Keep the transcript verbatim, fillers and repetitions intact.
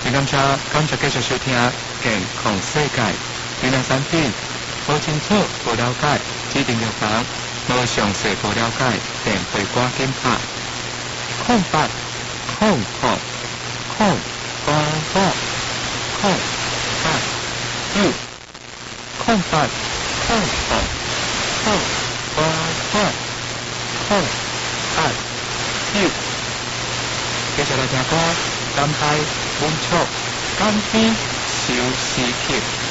也感谢感谢继续收听健康世界。有两产品无清楚、无了解，指定药房无详细、无了解，电话赶紧打空八空空空八八空八九空八空空空八八空八九。接下来聽歌，感謝滿足，感恩小時期。